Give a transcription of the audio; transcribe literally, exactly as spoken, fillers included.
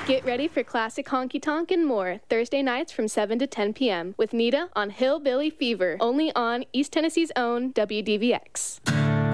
Get ready for classic honky tonk and more Thursday nights from seven to ten p m with Nita on Hillbilly Fever, only on East Tennessee's own W D V X.